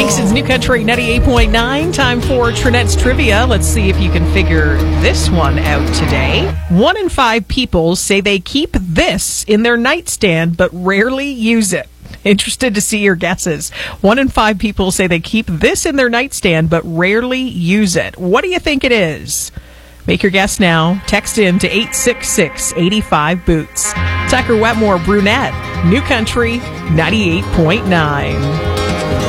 This is New Country 98.9. Time for Trinette's Trivia. Let's see if you can figure this one out today. 1 in 5 people say they keep this in their nightstand but rarely use it. Interested to see your guesses. 1 in 5 people say they keep this in their nightstand but rarely use it. What do you think it is? Make your guess now. Text in to 866-85-BOOTS. Tucker Wetmore, Brunette, New Country 98.9.